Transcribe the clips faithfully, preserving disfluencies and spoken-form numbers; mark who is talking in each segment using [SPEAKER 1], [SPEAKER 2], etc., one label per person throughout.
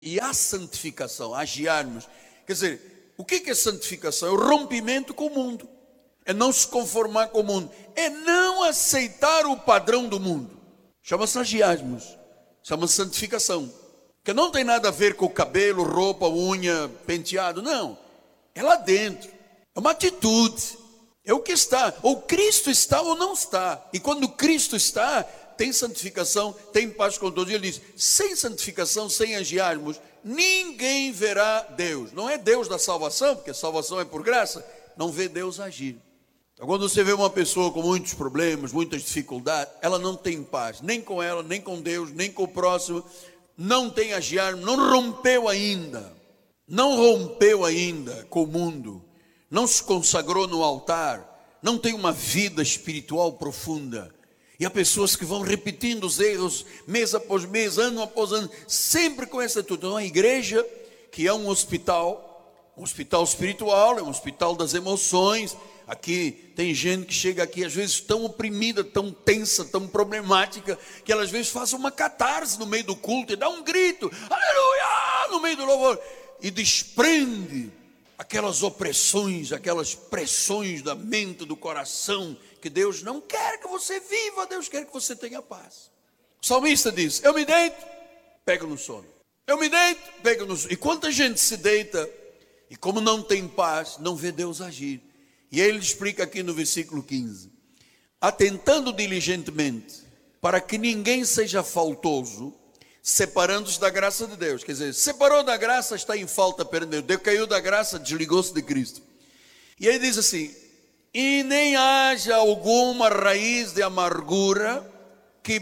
[SPEAKER 1] e a santificação, agiarmos. Quer dizer, o que é santificação? É o rompimento com o mundo, é não se conformar com o mundo, é não aceitar o padrão do mundo. Chama-se agiarmos, chama-se santificação, que não tem nada a ver com o cabelo, roupa, unha, penteado, não, é lá dentro, é uma atitude, é o que está, ou Cristo está ou não está, e quando Cristo está, tem santificação, tem paz com todos. E ele diz, sem santificação, sem agiarmos, ninguém verá Deus. Não é Deus da salvação, porque a salvação é por graça, não vê Deus agir. Então, quando você vê uma pessoa com muitos problemas, muitas dificuldades, ela não tem paz, nem com ela, nem com Deus, nem com o próximo, não tem agiar, não rompeu ainda, não rompeu ainda com o mundo, não se consagrou no altar, não tem uma vida espiritual profunda. E há pessoas que vão repetindo os erros, mês após mês, ano após ano, sempre com essa atitude. Então, a igreja, que é um hospital, um hospital espiritual, é um hospital das emoções. Aqui tem gente que chega aqui, às vezes, tão oprimida, tão tensa, tão problemática, que ela às vezes faz uma catarse no meio do culto e dá um grito, aleluia, no meio do louvor, e desprende aquelas opressões, aquelas pressões da mente, do coração, que Deus não quer que você viva, Deus quer que você tenha paz. O salmista diz, eu me deito, pego no sono. Eu me deito, pego no sono. E quanta gente se deita, e como não tem paz, não vê Deus agir. E aí ele explica aqui no versículo quinze, atentando diligentemente, para que ninguém seja faltoso, separando-se da graça de Deus. Quer dizer, separou da graça, está em falta perante Deus. Deus caiu da graça, desligou-se de Cristo. E aí diz assim, e nem haja alguma raiz de amargura que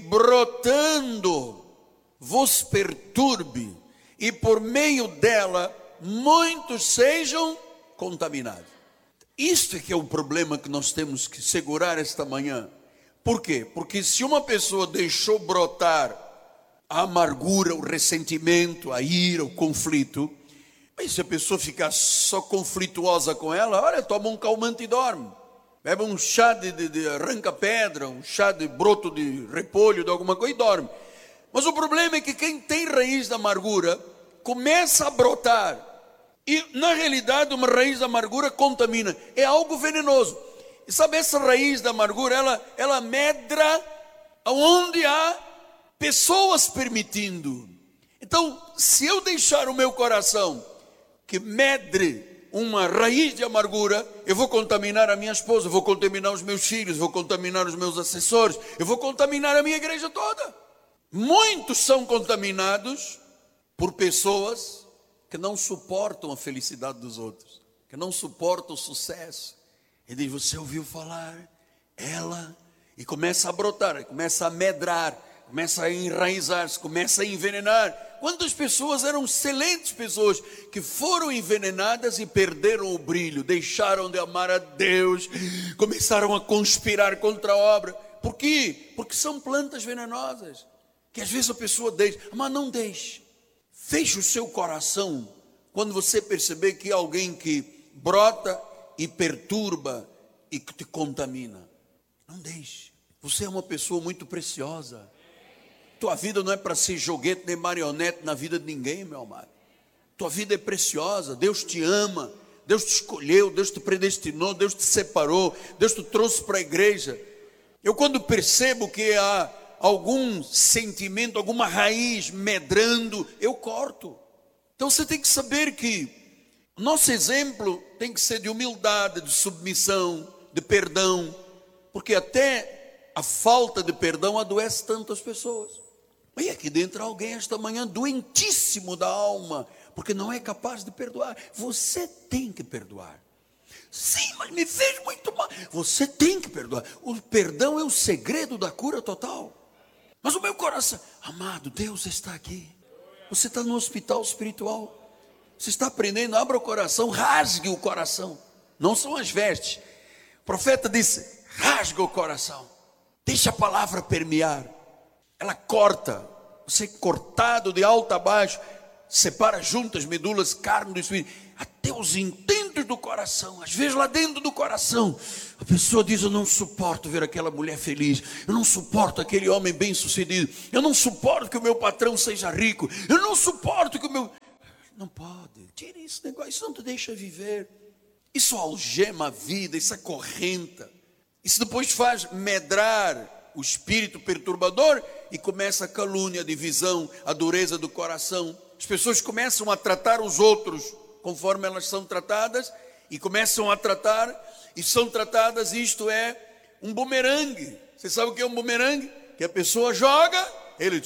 [SPEAKER 1] brotando vos perturbe, e por meio dela muitos sejam contaminados. Isto é que é o problema que nós temos que segurar esta manhã. Por quê? Porque se uma pessoa deixou brotar a amargura, o ressentimento, a ira, o conflito, mas se a pessoa ficar só conflituosa com ela, olha, toma um calmante e dorme. Bebe um chá de, de, de arranca-pedra, um chá de broto de repolho, de alguma coisa e dorme. Mas o problema é que quem tem raiz da amargura, começa a brotar. E na realidade uma raiz da amargura contamina, é algo venenoso. E sabe, essa raiz da amargura, ela, ela medra onde há pessoas permitindo. Então, se eu deixar o meu coração que medre uma raiz de amargura, eu vou contaminar a minha esposa, eu vou contaminar os meus filhos, eu vou contaminar os meus assessores, eu vou contaminar a minha igreja toda. Muitos são contaminados por pessoas que não suportam a felicidade dos outros, que não suportam o sucesso. Ele diz, você ouviu falar? Ela, e começa a brotar, começa a medrar, começa a enraizar-se, começa a envenenar. Quantas pessoas eram excelentes pessoas que foram envenenadas e perderam o brilho, deixaram de amar a Deus, começaram a conspirar contra a obra. Por quê? Porque são plantas venenosas, que às vezes a pessoa deixa, mas não deixe. Feche o seu coração quando você perceber que é alguém que brota e perturba e que te contamina. Não deixe. Você é uma pessoa muito preciosa. Tua vida não é para ser joguete nem marionete na vida de ninguém, meu amado. Tua vida é preciosa, Deus te ama, Deus te escolheu, Deus te predestinou, Deus te separou, Deus te trouxe para a igreja. Eu quando percebo que há algum sentimento, alguma raiz medrando, eu corto. Então você tem que saber que o nosso exemplo tem que ser de humildade, de submissão, de perdão, porque até a falta de perdão adoece tanto as pessoas. E aqui dentro alguém esta manhã doentíssimo da alma, porque não é capaz de perdoar. Você tem que perdoar. Sim, mas me fez muito mal. Você tem que perdoar. O perdão é o segredo da cura total. Mas o meu coração, amado, Deus está aqui. Você está no hospital espiritual. Você está aprendendo, abra o coração, rasgue o coração. Não são as vestes. O profeta disse, rasga o coração. Deixa a palavra permear. Ela corta. Você é cortado de alto a baixo. Separa juntas medulas, carne do espírito. Até os intentos sentimentos do coração. Às vezes lá dentro do coração, a pessoa diz: eu não suporto ver aquela mulher feliz, eu não suporto aquele homem bem sucedido, eu não suporto que o meu patrão seja rico, eu não suporto que o meu... Não pode, tire esse negócio, isso não te deixa viver. Isso algema a vida, isso acorrenta. Isso depois faz medrar o espírito perturbador e começa a calúnia, a divisão, a dureza do coração. As pessoas começam a tratar os outros conforme elas são tratadas e começam a tratar e são tratadas, isto é um bumerangue. Você sabe o que é um bumerangue? Que a pessoa joga, ele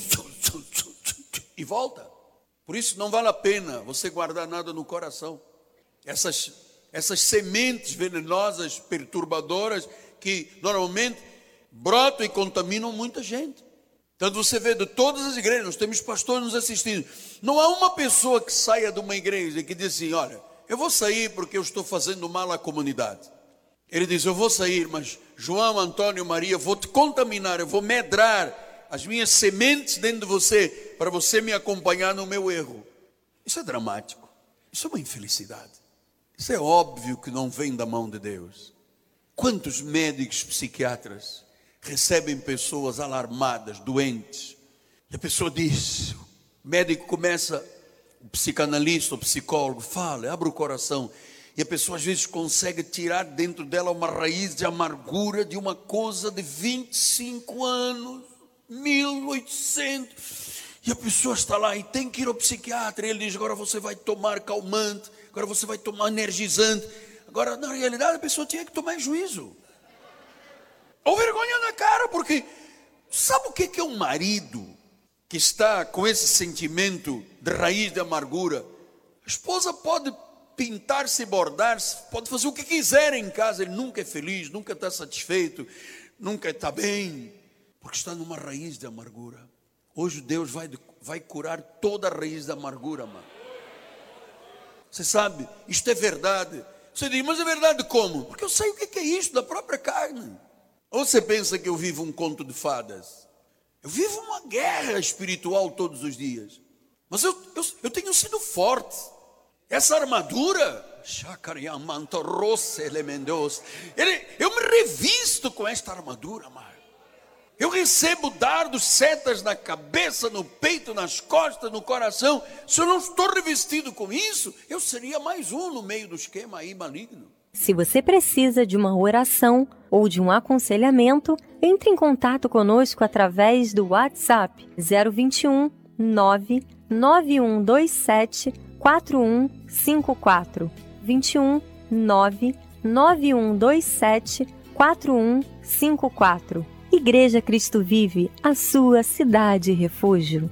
[SPEAKER 1] e volta. Por isso não vale a pena você guardar nada no coração. Essas, essas sementes venenosas, perturbadoras, que normalmente brotam e contaminam muita gente. Tanto você vê de todas as igrejas, nós temos pastores nos assistindo. Não há uma pessoa que saia de uma igreja e que diz assim: olha, eu vou sair porque eu estou fazendo mal à comunidade. Ele diz: eu vou sair, mas João, Antônio, Maria, vou te contaminar, eu vou medrar as minhas sementes dentro de você, para você me acompanhar no meu erro. Isso é dramático, isso é uma infelicidade. Isso é óbvio que não vem da mão de Deus. Quantos médicos psiquiatras recebem pessoas alarmadas, doentes, e a pessoa diz, o médico começa, o psicanalista, o psicólogo fala, abre o coração, e a pessoa às vezes consegue tirar dentro dela uma raiz de amargura de uma coisa de vinte e cinco anos, mil e oitocentos, e a pessoa está lá e tem que ir ao psiquiatra, e ele diz: agora você vai tomar calmante, agora você vai tomar energizante. Agora, na realidade, a pessoa tinha que tomar juízo, ou vergonha na cara, porque sabe o que é um marido que está com esse sentimento de raiz de amargura? A esposa pode pintar-se, bordar-se, pode fazer o que quiser em casa, ele nunca é feliz, nunca está satisfeito, nunca está bem, porque está numa raiz de amargura. Hoje Deus vai, vai curar toda a raiz da amargura, mano. Você sabe, isto é verdade. Você diz: mas é verdade como? Porque eu sei o que é isso, da própria carne. Ou você pensa que eu vivo um conto de fadas? Eu vivo uma guerra espiritual todos os dias. Mas eu, eu, eu tenho sido forte. Essa armadura, ele, eu me revisto com esta armadura, mano. Eu recebo dardos, setas na cabeça, no peito, nas costas, no coração. Se eu não estou revestido com isso, eu seria mais um no meio do esquema aí maligno.
[SPEAKER 2] Se você precisa de uma oração ou de um aconselhamento, entre em contato conosco através do WhatsApp zero vinte e um, nove nove um dois sete, quatro um cinco quatro. vinte e um, nove nove um dois sete, quatro um cinco quatro. Igreja Cristo Vive, a sua cidade refúgio.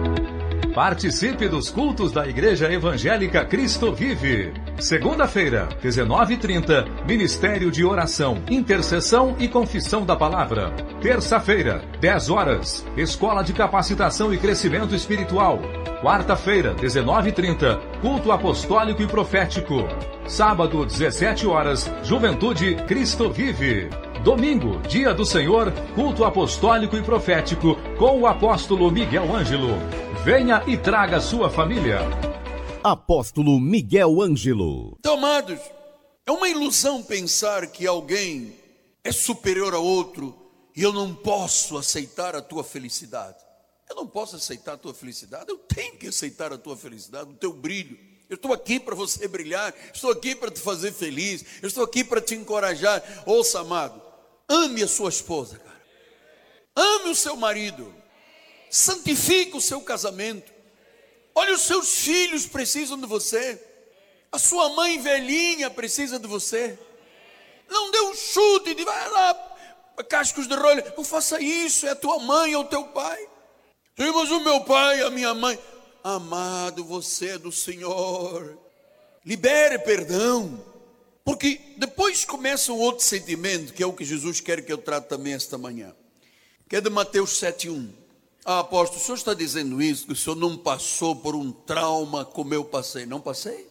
[SPEAKER 3] Participe dos cultos da Igreja Evangélica Cristo Vive. Segunda-feira, dezenove e trinta, Ministério de Oração, Intercessão e Confissão da Palavra. Terça-feira, dez horas, Escola de Capacitação e Crescimento Espiritual. Quarta-feira, dezenove e trinta, Culto Apostólico e Profético. Sábado, dezessete horas, Juventude Cristo Vive. Domingo, Dia do Senhor, Culto Apostólico e Profético, com o apóstolo Miguel Ângelo. Venha e traga sua família.
[SPEAKER 4] Apóstolo Miguel Ângelo.
[SPEAKER 1] Então, amados, é uma ilusão pensar que alguém é superior a outro e eu não posso aceitar a tua felicidade. Eu não posso aceitar a tua felicidade, eu tenho que aceitar a tua felicidade, o teu brilho. Eu estou aqui para você brilhar, estou aqui para te fazer feliz, eu estou aqui para te encorajar. Ouça, amado, ame a sua esposa, cara. Ame o seu marido. Santifique o seu casamento. Olha, os seus filhos precisam de você. A sua mãe velhinha precisa de você. Não dê um chute de vai lá, cascos de rolha. Não faça isso, é a tua mãe ou teu pai. Sim, mas o meu pai, a minha mãe. Amado, você é do Senhor. Libere perdão. Porque depois começa um outro sentimento, que é o que Jesus quer que eu trate também esta manhã, que é de Mateus sete, um. Ah, apóstolo, o senhor está dizendo isso, que o senhor não passou por um trauma como eu passei. Não passei?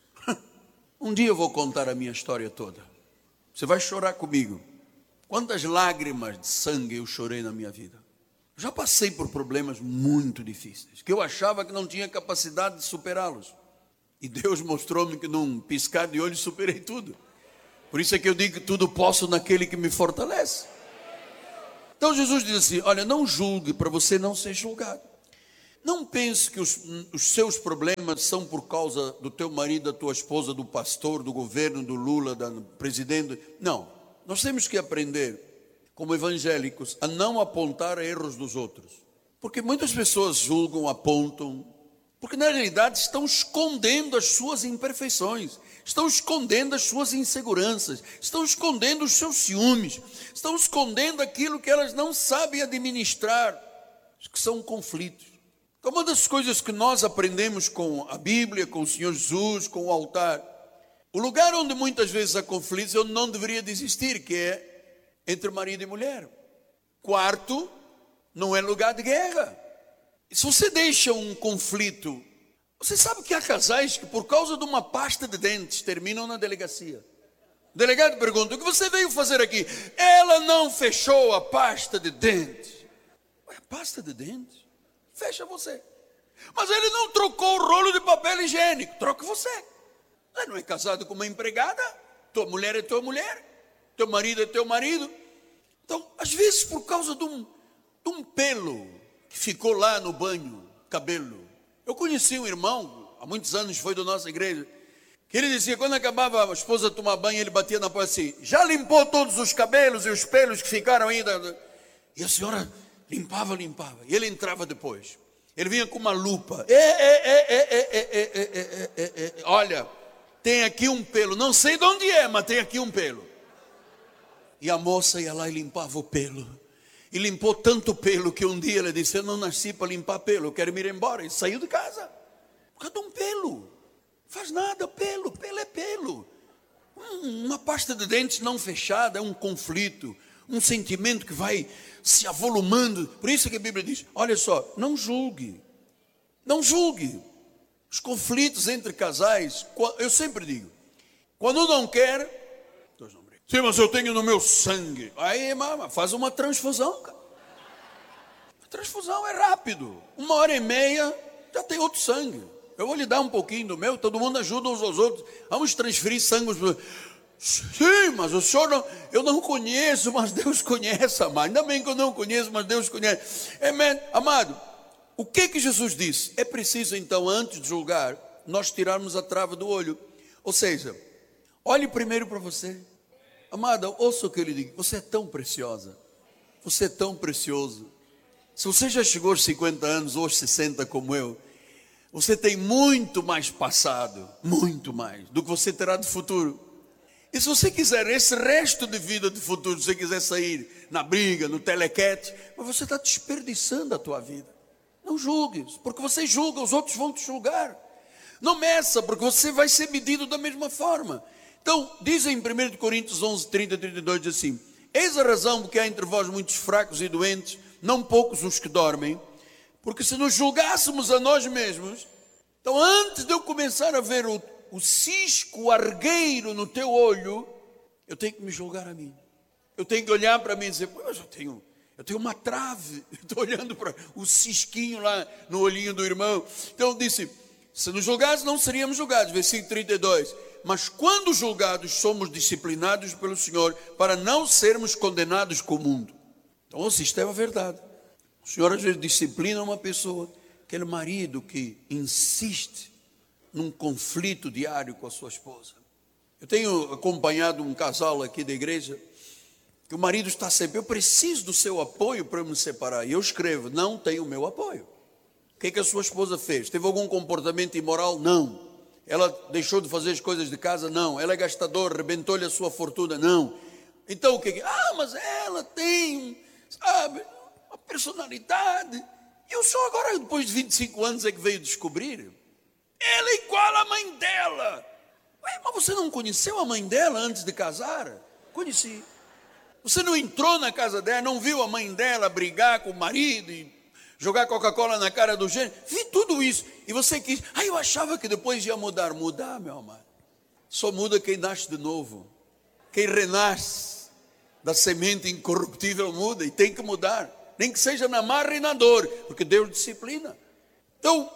[SPEAKER 1] Um dia eu vou contar a minha história toda. Você vai chorar comigo. Quantas lágrimas de sangue eu chorei na minha vida. Eu já passei por problemas muito difíceis, que eu achava que não tinha capacidade de superá-los. E Deus mostrou-me que num piscar de olhos superei tudo. Por isso é que eu digo que tudo posso naquele que me fortalece. Então Jesus diz assim, olha, não julgue para você não ser julgado. Não pense que os, os seus problemas são por causa do teu marido, da tua esposa, do pastor, do governo, do Lula, do presidente. Não, nós temos que aprender, como evangélicos, a não apontar erros dos outros. Porque muitas pessoas julgam, apontam, porque na realidade estão escondendo as suas imperfeições, estão escondendo as suas inseguranças, estão escondendo os seus ciúmes, estão escondendo aquilo que elas não sabem administrar, que são conflitos. Então, uma das coisas que nós aprendemos com a Bíblia, com o Senhor Jesus, com o altar, o lugar onde muitas vezes há conflitos, eu não deveria desistir, que é entre marido e mulher. Quarto, não é lugar de guerra. E se você deixa um conflito, você sabe que há casais que por causa de uma pasta de dentes terminam na delegacia. O delegado pergunta, o que você veio fazer aqui? Ela não fechou a pasta de dentes. Ué, pasta de dentes? Fecha você. Mas ele não trocou o rolo de papel higiênico. Troca você. Você não é casado com uma empregada? Tua mulher é tua mulher. Teu marido é teu marido. Então, às vezes por causa de um, de um pelo que ficou lá no banho, cabelo. Eu conheci um irmão, há muitos anos foi da nossa igreja, que ele dizia, quando acabava a esposa de tomar banho, ele batia na porta assim, já limpou todos os cabelos e os pelos que ficaram ainda? E a senhora limpava, limpava. E ele entrava depois. Ele vinha com uma lupa. É, é, é, é, é, é, é, é, é, é. Olha, tem aqui um pelo. Não sei de onde é, mas tem aqui um pelo. E a moça ia lá e limpava o pelo. E limpou tanto pelo que um dia ela disse, eu não nasci para limpar pelo, eu quero me ir embora. E saiu de casa. Por causa de um pelo. Faz nada, pelo, pelo é pelo. Uma pasta de dentes não fechada é um conflito. Um sentimento que vai se avolumando. Por isso que a Bíblia diz, olha só, não julgue. Não julgue. Os conflitos entre casais, eu sempre digo, quando não quer, Deus não briga. Sim, mas eu tenho no meu sangue. Aí, mama, faz uma transfusão, cara. A transfusão é rápido. Uma hora e meia, já tem outro sangue. Eu vou lhe dar um pouquinho do meu, todo mundo ajuda uns aos outros. Vamos transferir sangue. Sim, mas o senhor não, eu não conheço, mas Deus conhece, amado. Ainda bem que eu não conheço, mas Deus conhece. Amém. Amado, o que que Jesus disse? É preciso então, antes de julgar, nós tirarmos a trava do olho. Ou seja, olhe primeiro para você. Amada, ouça o que eu lhe digo. Você é tão preciosa. Você é tão precioso. Se você já chegou aos cinquenta anos, ou aos sessenta como eu, você tem muito mais passado, muito mais, do que você terá de futuro. E se você quiser esse resto de vida de futuro, se você quiser sair na briga, no telequete, mas você está desperdiçando a tua vida. Não julgues, porque você julga, os outros vão te julgar. Não meça, porque você vai ser medido da mesma forma. Então, diz em primeira Coríntios onze, trinta, trinta e dois, diz assim, eis a razão porque há entre vós muitos fracos e doentes, não poucos os que dormem, porque se nos julgássemos a nós mesmos, então antes de eu começar a ver o o cisco, o argueiro no teu olho, eu tenho que me julgar a mim. Eu tenho que olhar para mim e dizer, mas eu tenho, eu tenho uma trave, estou olhando para o cisquinho lá no olhinho do irmão. Então eu disse, se nos julgasse não seríamos julgados, versículo trinta e dois, mas quando julgados somos disciplinados pelo Senhor, para não sermos condenados com o mundo. Então isto é a verdade. O Senhor às vezes disciplina uma pessoa, aquele marido que insiste num conflito diário com a sua esposa. Eu tenho acompanhado um casal aqui da igreja, que o marido está sempre, eu preciso do seu apoio para eu me separar. E eu escrevo, não tem o meu apoio. O que é que a sua esposa fez? Teve algum comportamento imoral? Não. Ela deixou de fazer as coisas de casa? Não. Ela é gastadora, rebentou-lhe a sua fortuna? Não. Então o que é que... Ah, mas ela tem, sabe, uma personalidade. E o senhor agora, depois de vinte e cinco anos, é que veio descobrir... Ela é igual à mãe dela. Ué, mas você não conheceu a mãe dela antes de casar? Conheci. Você não entrou na casa dela, não viu a mãe dela brigar com o marido e jogar Coca-Cola na cara do gênero? Vi tudo isso. E você quis, ah, eu achava que depois ia mudar. Mudar, meu amado. Só muda quem nasce de novo. Quem renasce da semente incorruptível muda e tem que mudar. Nem que seja na marra e na dor, porque Deus disciplina. Então,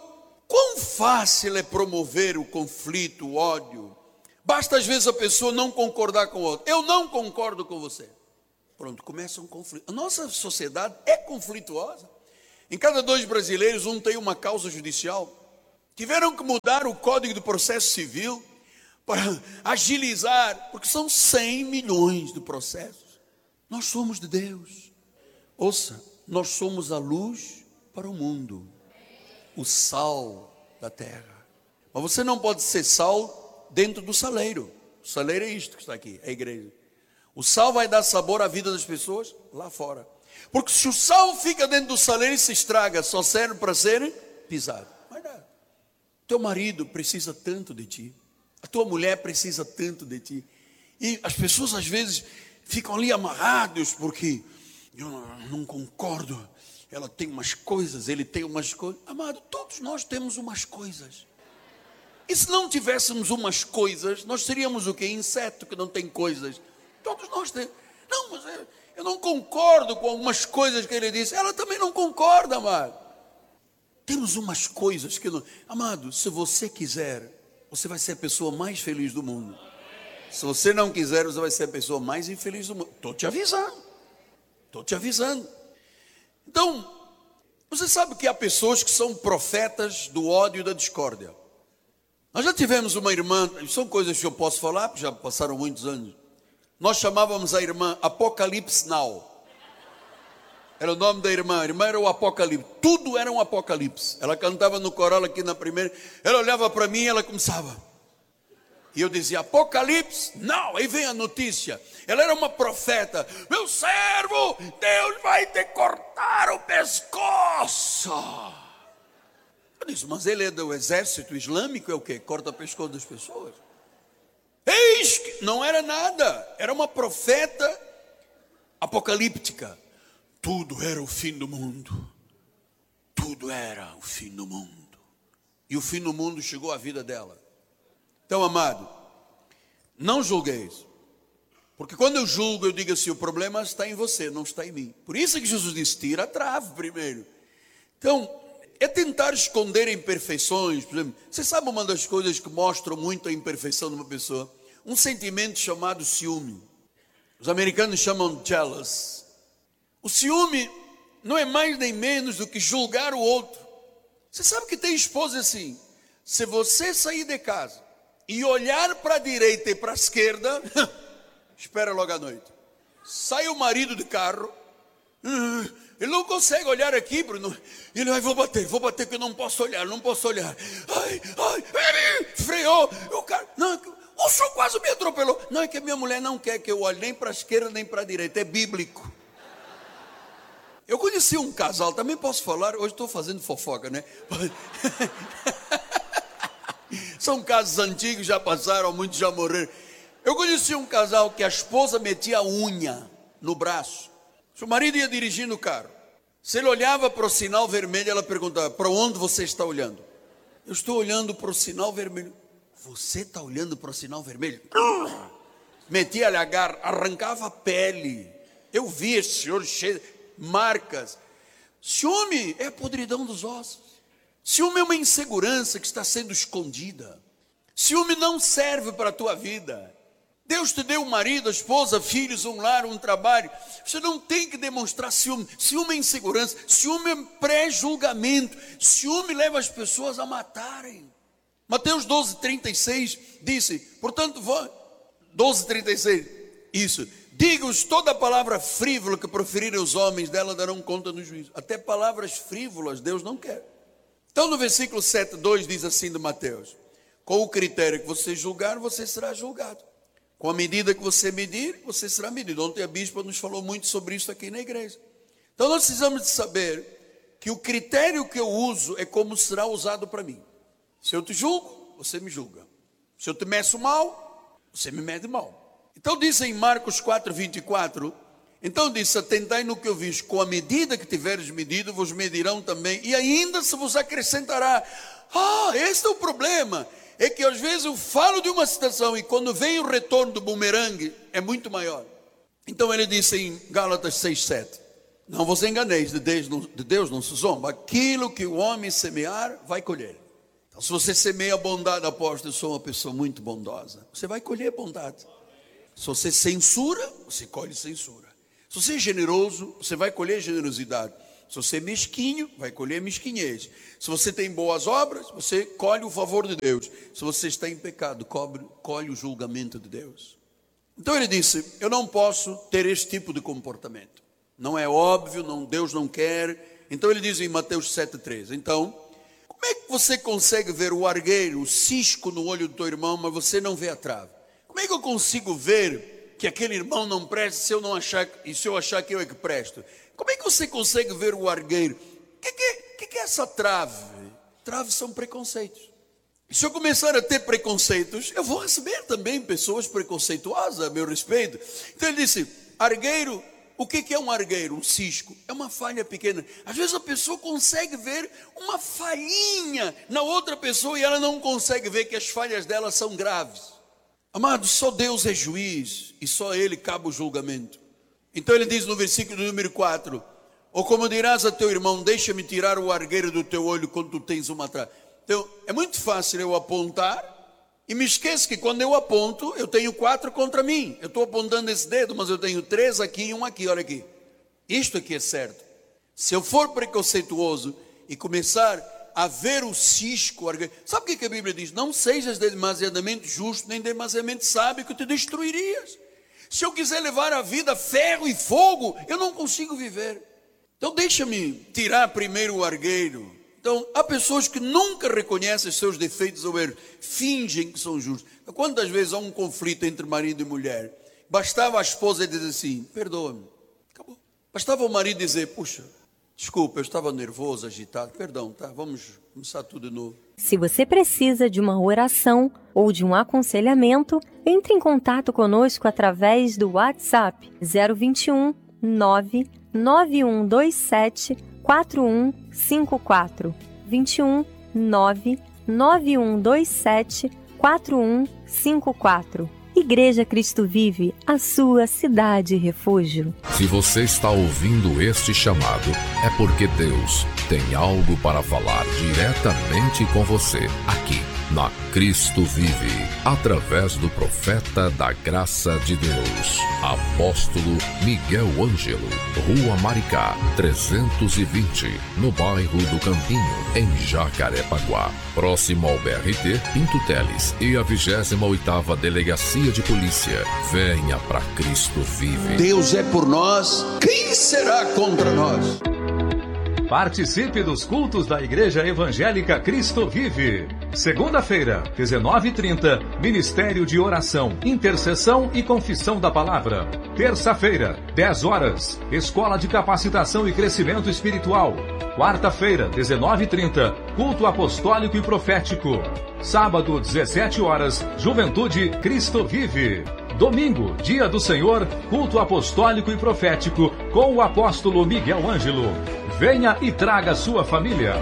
[SPEAKER 1] Quão fácil é promover o conflito, o ódio. Basta às vezes a pessoa não concordar com o outro. Eu não concordo com você. Pronto, começa um conflito. A nossa sociedade é conflituosa. Em cada dois brasileiros, um tem uma causa judicial. Tiveram que mudar o Código do Processo Civil para agilizar, porque são cem milhões de processos. Nós somos de Deus. Ouça, nós somos a luz para o mundo, o sal da terra. Mas você não pode ser sal dentro do saleiro. O saleiro é isto que está aqui, é a igreja. O sal vai dar sabor à vida das pessoas lá fora. Porque se o sal fica dentro do saleiro e se estraga, só serve para ser pisado. Mas não. Teu marido precisa tanto de ti. A tua mulher precisa tanto de ti. E as pessoas às vezes ficam ali amarrados porque eu não, não concordo. Ela tem umas coisas, ele tem umas coisas. Amado, todos nós temos umas coisas. E se não tivéssemos umas coisas, nós seríamos o quê? Inseto que não tem coisas. Todos nós temos. Não, mas eu, eu não concordo com algumas coisas que ele disse. Ela também não concorda, amado. Temos umas coisas que não... Amado, se você quiser, você vai ser a pessoa mais feliz do mundo. Se você não quiser, você vai ser a pessoa mais infeliz do mundo. Estou te avisando. Estou te avisando. Então, você sabe que há pessoas que são profetas do ódio e da discórdia. Nós já tivemos uma irmã, são coisas que eu posso falar, porque já passaram muitos anos. Nós chamávamos a irmã Apocalipse Now. Era o nome da irmã, a irmã era o Apocalipse. Tudo era um apocalipse. Ela cantava no coral aqui na primeira. Ela olhava para mim e ela começava. E eu dizia, Apocalipse Now. Aí vem a notícia. Ela era uma profeta. Meu servo, Deus vai te cortar o pescoço. Eu disse, mas ele é do exército islâmico, é o quê? Corta o pescoço das pessoas. Eis que não era nada. Era uma profeta apocalíptica. Tudo era o fim do mundo. Tudo era o fim do mundo. E o fim do mundo chegou à vida dela. Então, amado, não julgueis. Porque quando eu julgo, eu digo assim, o problema está em você, não está em mim. Por isso que Jesus disse, tira a trave primeiro. Então, é tentar esconder imperfeições. Por exemplo, você sabe uma das coisas que mostram muito a imperfeição de uma pessoa? Um sentimento chamado ciúme. Os americanos chamam jealous. O ciúme não é mais nem menos do que julgar o outro. Você sabe que tem esposa assim. Se você sair de casa e olhar para a direita e para a esquerda, espera logo à noite. Sai o marido de carro, ele não consegue olhar aqui, Bruno. Ele vai, vou bater, vou bater que eu não posso olhar, não posso olhar. Ai, ai, freou. O cara, não, o senhor quase me atropelou. Não, é que a minha mulher não quer que eu olhe nem para a esquerda nem para a direita, é bíblico. Eu conheci um casal, também posso falar, hoje estou fazendo fofoca, né? São casos antigos, já passaram, muitos já morreram. Eu conheci um casal que a esposa metia a unha no braço. Se o marido ia dirigindo o carro, se ele olhava para o sinal vermelho, ela perguntava, para onde você está olhando? Eu estou olhando para o sinal vermelho. Você está olhando para o sinal vermelho? Metia-lhe a garra, arrancava a pele. Eu vi esse senhor cheio de marcas. Ciúme é a podridão dos ossos. Ciúme é uma insegurança que está sendo escondida. Ciúme não serve para a tua vida. Deus te deu um marido, esposa, filhos, um lar, um trabalho. Você não tem que demonstrar ciúme. Ciúme é insegurança. Ciúme é pré-julgamento. Ciúme leva as pessoas a matarem. Mateus doze, trinta e seis disse, portanto, doze, trinta e seis, isso. Digo-os, toda palavra frívola que proferirem os homens, dela darão conta no juízo. Até palavras frívolas Deus não quer. Então no versículo sete, dois diz assim de Mateus, com o critério que você julgar, você será julgado. Com a medida que você medir, você será medido. Ontem a bispa nos falou muito sobre isso aqui na igreja. Então nós precisamos de saber que o critério que eu uso é como será usado para mim. Se eu te julgo, você me julga. Se eu te meço mal, você me mede mal. Então diz em Marcos quatro, vinte e quatro, então disse, atentai no que eu fiz, com a medida que tiveres medido, vos medirão também, e ainda se vos acrescentará. Ah, este é o problema, é que às vezes eu falo de uma situação, e quando vem o retorno do bumerangue, é muito maior. Então ele disse em Gálatas seis, sete, não vos enganeis, de Deus não, de Deus não se zomba, aquilo que o homem semear, vai colher. Se você semeia bondade, apóstolo, eu sou uma pessoa muito bondosa, você vai colher bondade. Se você censura, você colhe censura. Se você é generoso, você vai colher generosidade. Se você é mesquinho, vai colher mesquinhez. Se você tem boas obras, você colhe o favor de Deus. Se você está em pecado, colhe, colhe o julgamento de Deus. Então ele disse, eu não posso ter este tipo de comportamento. Não é óbvio, não, Deus não quer. Então ele diz em Mateus sete, treze, então, como é que você consegue ver o argueiro, o cisco no olho do teu irmão, mas você não vê a trave? Como é que eu consigo ver que aquele irmão não presta se eu não achar, e se eu achar que eu é que presto? Como é que você consegue ver o argueiro? O que, que, que, que é essa trave? Traves são preconceitos. E se eu começar a ter preconceitos, eu vou receber também pessoas preconceituosas a meu respeito. Então ele disse, argueiro, o que, que é um argueiro? Um cisco. É uma falha pequena. Às vezes a pessoa consegue ver uma falhinha na outra pessoa e ela não consegue ver que as falhas dela são graves. Amados, só Deus é juiz e só Ele cabe o julgamento. Então ele diz no versículo número quatro, ou como dirás a teu irmão, deixa-me tirar o argueiro do teu olho quando tu tens uma trave. Então é muito fácil eu apontar e me esqueço que quando eu aponto, eu tenho quatro contra mim. Eu estou apontando esse dedo, mas eu tenho três aqui e um aqui, olha aqui. Isto aqui é certo. Se eu for preconceituoso e começar a ver o cisco, sabe o que, que a Bíblia diz? Não sejas demasiadamente justo, nem demasiadamente sábio, que te destruirias. Se eu quiser levar a vida a ferro e fogo, eu não consigo viver. Então deixa-me tirar primeiro o argueiro. Então há pessoas que nunca reconhecem seus defeitos ou erros, fingem que são justos. Quantas vezes há um conflito entre marido e mulher, bastava a esposa dizer assim, perdoa-me, acabou. Bastava o marido dizer, puxa, desculpa, eu estava nervoso, agitado, perdão, tá? Vamos começar tudo de novo.
[SPEAKER 2] Se você precisa de uma oração ou de um aconselhamento, entre em contato conosco através do WhatsApp zero vinte e um, nove nove um dois sete, quatro um cinco quatro, vinte e um, nove nove um dois sete, quatro um cinco quatro. Igreja Cristo Vive, a sua cidade refúgio.
[SPEAKER 5] Se você está ouvindo este chamado, é porque Deus tem algo para falar diretamente com você, aqui na Cristo Vive, através do profeta da graça de Deus, apóstolo Miguel Ângelo, Rua Maricá, trezentos e vinte, no bairro do Campinho, em Jacarepaguá, próximo ao B R T Pinto Teles e a vigésima oitava Delegacia de Polícia. Venha para Cristo Vive.
[SPEAKER 1] Deus é por nós, quem será contra nós?
[SPEAKER 3] Participe dos cultos da Igreja Evangélica Cristo Vive. Segunda-feira, dezenove e trinta, Ministério de Oração, Intercessão e Confissão da Palavra. Terça-feira, dez horas, Escola de Capacitação e Crescimento Espiritual. Quarta-feira, dezenove e trinta, Culto Apostólico e Profético. Sábado, dezessete horas, Juventude Cristo Vive. Domingo, Dia do Senhor, Culto Apostólico e Profético, com o apóstolo Miguel Ângelo. Venha e traga sua família.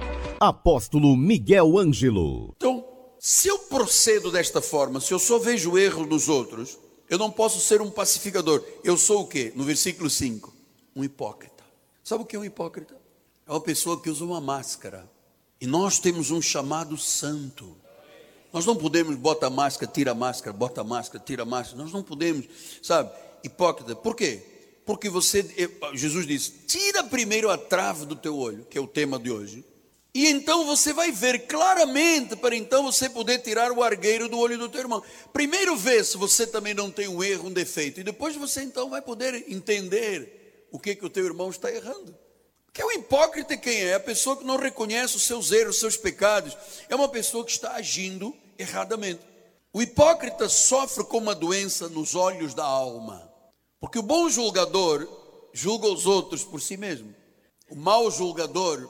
[SPEAKER 4] Apóstolo Miguel Ângelo.
[SPEAKER 1] Então, se eu procedo desta forma, se eu só vejo erro nos outros, eu não posso ser um pacificador. Eu sou o quê? No versículo cinco, um hipócrita. Sabe o que é um hipócrita? É uma pessoa que usa uma máscara. E nós temos um chamado santo. Nós não podemos bota a máscara, tira a máscara, bota a máscara, tira a máscara. Nós não podemos, sabe, hipócrita. Por quê? Porque você, Jesus disse, tira primeiro a trave do teu olho, que é o tema de hoje. E então você vai ver claramente, para então você poder tirar o argueiro do olho do teu irmão. Primeiro vê se você também não tem um erro, um defeito. E depois você então vai poder entender o que, que o teu irmão está errando. Porque o hipócrita quem é? É a pessoa que não reconhece os seus erros, os seus pecados. É uma pessoa que está agindo erradamente. O hipócrita sofre com uma doença nos olhos da alma. Porque o bom julgador julga os outros por si mesmo. O mau julgador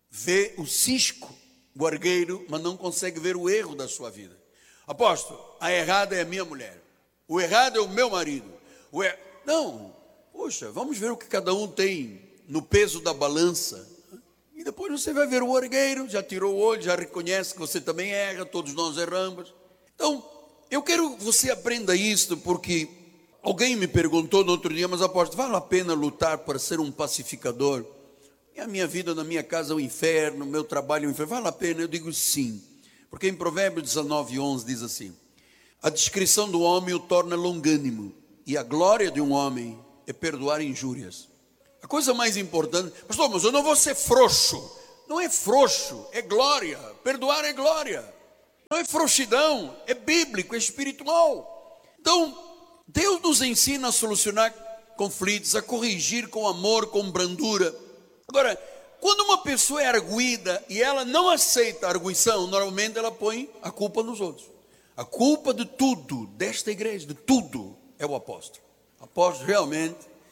[SPEAKER 1] vê o cisco, o argueiro, mas não consegue ver o erro da sua vida. Apóstolo, a errada é a minha mulher. O errado é o meu marido. O er... Não, poxa, vamos ver o que cada um tem no peso da balança. E depois você vai ver o argueiro, já tirou o olho, já reconhece que você também erra, todos nós erramos. Então, eu quero que você aprenda isso, porque alguém me perguntou no outro dia, mas apóstolo, vale a pena lutar para ser um pacificador? E a minha vida na minha casa é um inferno, meu trabalho é um inferno, vale a pena? Eu digo sim. Porque em Provérbios dezenove, onze diz assim: a discrição do homem o torna longânimo, e a glória de um homem é perdoar injúrias. A coisa mais importante, pastor, mas eu não vou ser frouxo. Não é frouxo, é glória. Perdoar é glória. Não é frouxidão, é bíblico, é espiritual. Então, Deus nos ensina a solucionar conflitos, a corrigir com amor, com brandura. Agora, quando uma pessoa é arguída e ela não aceita a arguição, normalmente ela põe a culpa nos outros. A culpa de tudo, desta igreja, de tudo, é o apóstolo. O apóstolo realmente...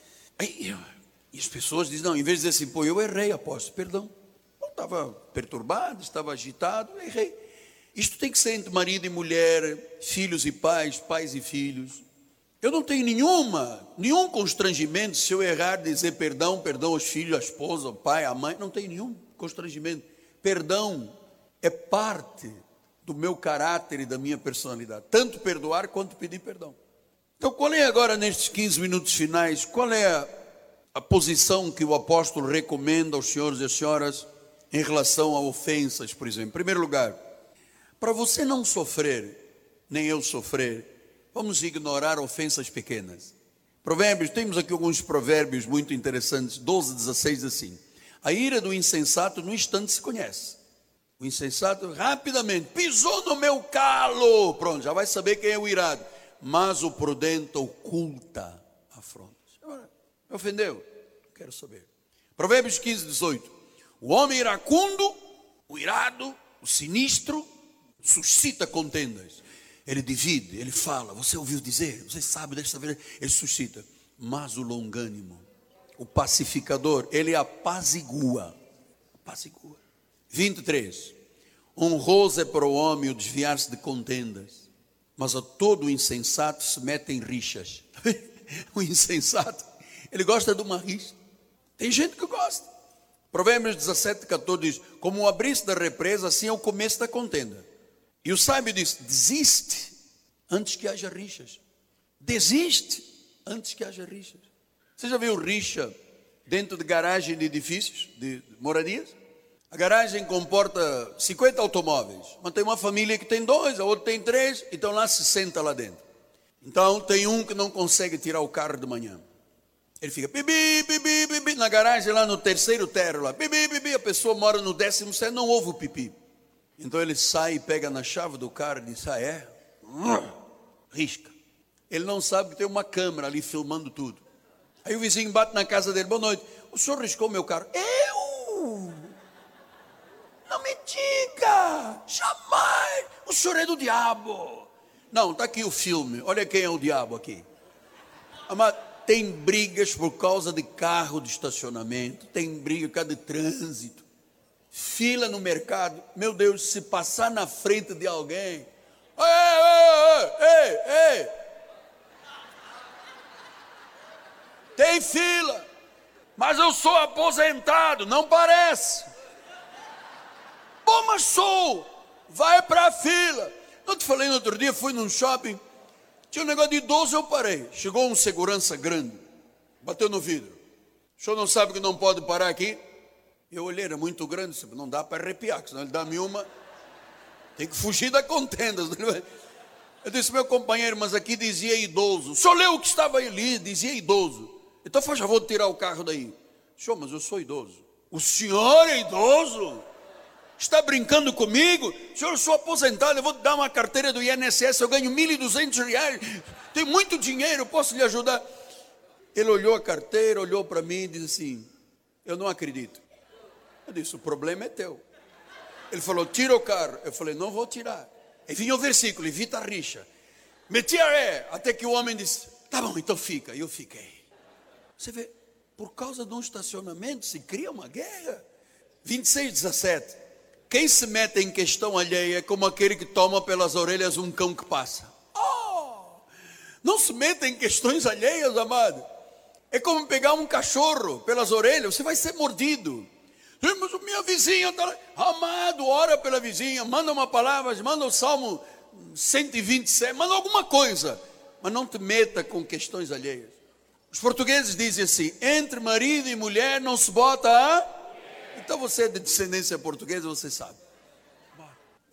[SPEAKER 1] E as pessoas dizem, não, em vez de dizer assim, pô, eu errei, apóstolo, perdão. Eu estava perturbado, estava agitado, errei. Isto tem que ser entre marido e mulher, filhos e pais, pais e filhos. Eu não tenho nenhuma, nenhum constrangimento se eu errar, dizer perdão, perdão aos filhos, à esposa, ao pai, à mãe. Não tenho nenhum constrangimento. Perdão é parte do meu caráter e da minha personalidade. Tanto perdoar quanto pedir perdão. Então, qual é agora, nestes quinze minutos finais, qual é a, a posição que o apóstolo recomenda aos senhores e às senhoras em relação a ofensas, por exemplo? Em primeiro lugar, para você não sofrer, nem eu sofrer, vamos ignorar ofensas pequenas. Provérbios, temos aqui alguns provérbios muito interessantes. doze, dezesseis diz assim: a ira do insensato no instante se conhece. O insensato rapidamente pisou no meu calo, pronto, já vai saber quem é o irado. Mas o prudente oculta afrontas. Agora, me ofendeu? Não quero saber. Provérbios quinze, dezoito. O homem iracundo, o irado, o sinistro, suscita contendas. Ele divide, ele fala, você ouviu dizer, você sabe desta vez, ele suscita. Mas o longânimo, o pacificador, ele apazigua. Apazigua. vinte e três. Honroso é para o homem o desviar-se de contendas, mas a todo o insensato se mete em rixas. O insensato, ele gosta de uma rixa. Tem gente que gosta. Provérbios dezessete, catorze diz: como o abrir-se da represa, assim é o começo da contenda. E o sábio diz: desiste antes que haja rixas. Desiste antes que haja rixas. Você já viu rixa dentro de garagem de edifícios, de moradias? A garagem comporta cinquenta automóveis, mas tem uma família que tem dois, a outra tem três, então lá se senta lá dentro. Então tem um que não consegue tirar o carro de manhã. Ele fica bibi, bibi, bibi, na garagem lá no terceiro térreo lá, bibi, bibi, a pessoa mora no décimo sétimo, não ouve o pipi. Então ele sai e pega na chave do carro e diz: ah é? Risca. Ele não sabe que tem uma câmera ali filmando tudo. Aí o vizinho bate na casa dele: boa noite, o senhor riscou meu carro? Eu? Não me diga, jamais, o senhor é do diabo. Não, está aqui o filme, olha quem é o diabo aqui. Amado, tem brigas por causa de carro de estacionamento, tem briga por causa de trânsito, fila no mercado. Meu Deus, se passar na frente de alguém, ei, ei, ei, ei, tem fila, mas eu sou aposentado, não parece. Bom, mas sou, vai para a fila. Eu te falei no outro dia, fui num shopping, tinha um negócio de idoso, eu parei. Chegou um segurança grande, bateu no vidro. O senhor não sabe que não pode parar aqui? Eu olhei, era muito grande, não dá para arrepiar, senão ele dá-me uma, tem que fugir da contenda. Eu disse: meu companheiro, mas aqui dizia idoso. O senhor leu o que estava ali, dizia idoso. Então faz favor de tirar o carro daí. Senhor, mas eu sou idoso. O senhor é idoso? Está brincando comigo? Senhor, eu sou aposentado, eu vou te dar uma carteira do I N S S, eu ganho mil e duzentos reais, tenho muito dinheiro, posso lhe ajudar? Ele olhou a carteira, olhou para mim e disse assim: eu não acredito. Eu disse: o problema é teu. Ele falou: tira o carro. Eu falei: não vou tirar. E vinha o versículo: evita a rixa. Meti a ré, até que o homem disse: tá bom, então fica. E eu fiquei. Você vê, por causa de um estacionamento se cria uma guerra. vinte e seis, dezessete. Quem se mete em questão alheia é como aquele que toma pelas orelhas um cão que passa. Oh, não se meta em questões alheias, amado. É como pegar um cachorro pelas orelhas, você vai ser mordido. Mas a minha vizinha está lá. Amado, ora pela vizinha, manda uma palavra, manda o Salmo cento e vinte e sete, manda alguma coisa, mas não te meta com questões alheias. Os portugueses dizem assim: entre marido e mulher não se bota a... Então você é de descendência portuguesa, você sabe.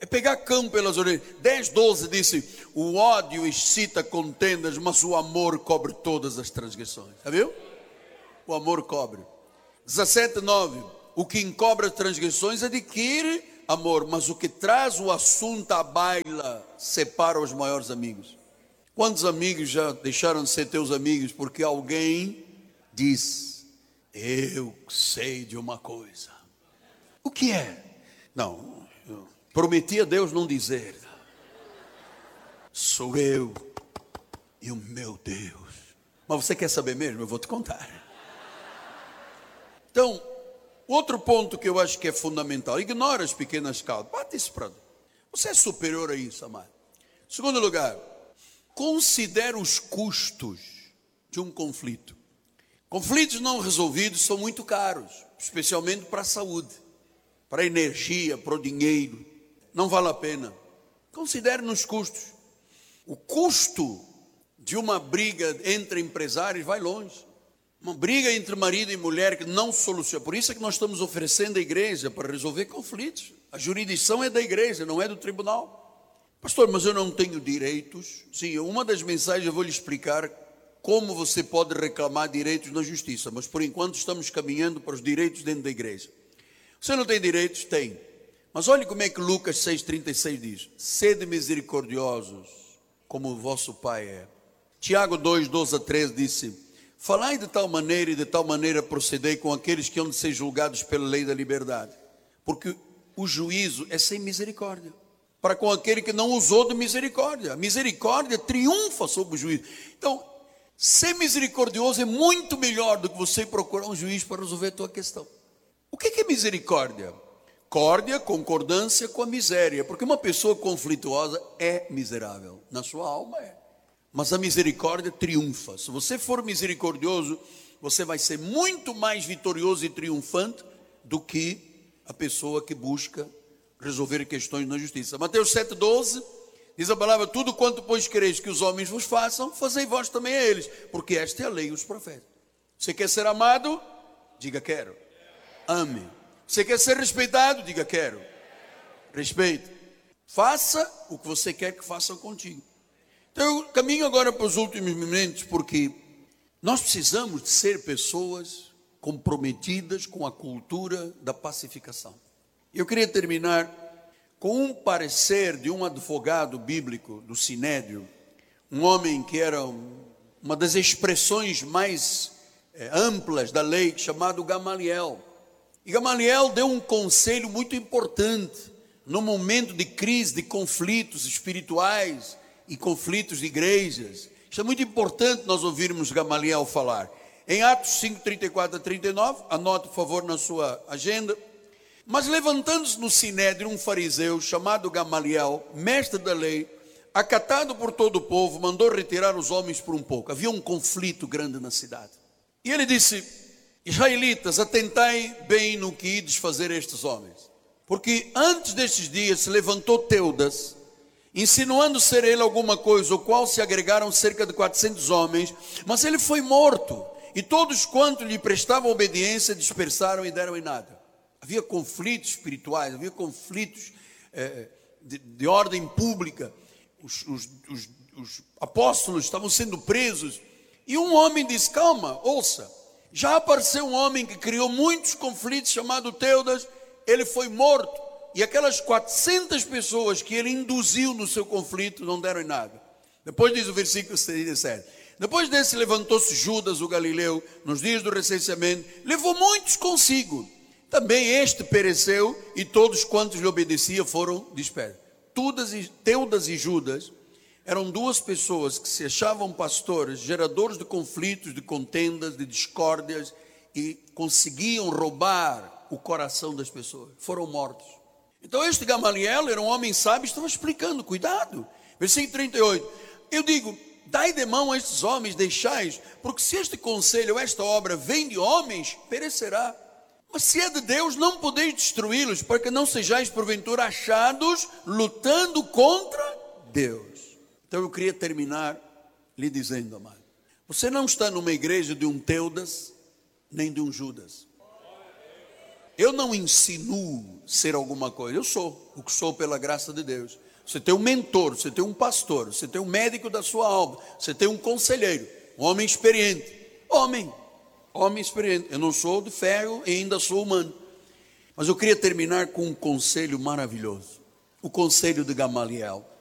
[SPEAKER 1] É pegar cão pelas orelhas. dez, doze disse: o ódio excita contendas, mas o amor cobre todas as transgressões. Já viu? O amor cobre. dezessete, nove. O que encobre as transgressões adquire amor, mas o que traz o assunto à baila separa os maiores amigos. Quantos amigos já deixaram de ser teus amigos porque alguém diz: eu sei de uma coisa? O que é? Não, eu prometi a Deus não dizer. Sou eu e o meu Deus. Mas você quer saber mesmo? Eu vou te contar. Então, outro ponto que eu acho que é fundamental: ignora as pequenas causas. Bate isso para Deus. Você é superior a isso, amado. Segundo lugar, considere os custos de um conflito. Conflitos não resolvidos são muito caros, especialmente para a saúde, para a energia, para o dinheiro. Não vale a pena. Considere nos custos. O custo de uma briga entre empresários vai longe. Uma briga entre marido e mulher que não soluciona. Por isso é que nós estamos oferecendo a igreja para resolver conflitos. A jurisdição é da igreja, não é do tribunal. Pastor, mas eu não tenho direitos. Sim, uma das mensagens eu vou lhe explicar como você pode reclamar direitos na justiça. Mas por enquanto estamos caminhando para os direitos dentro da igreja. Você não tem direitos? Tem. Mas olhe como é que Lucas seis, trinta e seis diz: sede misericordiosos, como o vosso Pai é. Tiago dois, doze a treze disse: falai de tal maneira e de tal maneira procedei com aqueles que hão de ser julgados pela lei da liberdade, porque o juízo é sem misericórdia para com aquele que não usou de misericórdia. A misericórdia triunfa sobre o juízo. Então, ser misericordioso é muito melhor do que você procurar um juiz para resolver a tua questão. O que é misericórdia? Córdia, concordância com a miséria, porque uma pessoa conflituosa é miserável, na sua alma é. Mas a misericórdia triunfa. Se você for misericordioso, você vai ser muito mais vitorioso e triunfante do que a pessoa que busca resolver questões na justiça. Mateus sete, doze, diz a palavra: tudo quanto pois quereis que os homens vos façam, fazei vós também a eles, porque esta é a lei e os profetas. Você quer ser amado? Diga quero. Ame. Você quer ser respeitado? Diga quero. Respeite. Faça o que você quer que façam contigo. Então eu caminho agora para os últimos momentos, porque nós precisamos de ser pessoas comprometidas com a cultura da pacificação. Eu queria terminar com um parecer de um advogado bíblico do Sinédrio, um homem que era uma das expressões mais é, amplas da lei, chamado Gamaliel. E Gamaliel deu um conselho muito importante no momento de crise, de conflitos espirituais e conflitos de igrejas. Isso é muito importante nós ouvirmos Gamaliel falar. Em Atos cinco, trinta e quatro a trinta e nove, anote por favor na sua agenda. Mas levantando-se no Sinédrio um fariseu chamado Gamaliel, mestre da lei, acatado por todo o povo, mandou retirar os homens por um pouco. Havia um conflito grande na cidade. E ele disse: israelitas, atentai bem no que ides fazer a estes homens. Porque antes destes dias se levantou Teudas, insinuando ser ele alguma coisa, ao qual se agregaram cerca de quatrocentos homens, mas ele foi morto, e todos quanto lhe prestavam obediência dispersaram e deram em nada. Havia conflitos espirituais, havia conflitos é, de, de ordem pública. Os, os, os, os apóstolos estavam sendo presos. E um homem disse: calma, ouça. Já apareceu um homem que criou muitos conflitos, chamado Teudas. Ele foi morto. E aquelas quatrocentas pessoas que ele induziu no seu conflito não deram em nada. Depois diz o versículo dezessete. Depois desse levantou-se Judas, o Galileu, nos dias do recenseamento. Levou muitos consigo. Também este pereceu, e todos quantos lhe obedeciam foram dispersos. Teudas e Judas eram duas pessoas que se achavam pastores, geradores de conflitos, de contendas, de discórdias, e conseguiam roubar o coração das pessoas. Foram mortos. Então este Gamaliel era um homem sábio, estava explicando: cuidado. Versículo trinta e oito. Eu digo: dai de mão a estes homens, deixai-os, porque se este conselho, esta obra vem de homens, perecerá. Mas se é de Deus, não podeis destruí-los, para que não sejais porventura achados lutando contra Deus. Então eu queria terminar lhe dizendo, amado, você não está numa igreja de um Teudas, nem de um Judas. Eu não insinuo ser alguma coisa, eu sou o que sou pela graça de Deus. Você tem um mentor, você tem um pastor, você tem um médico da sua alma, você tem um conselheiro, um homem experiente. Homem, homem experiente. Eu não sou de ferro e ainda sou humano. Mas eu queria terminar com um conselho maravilhoso. O conselho de Gamaliel.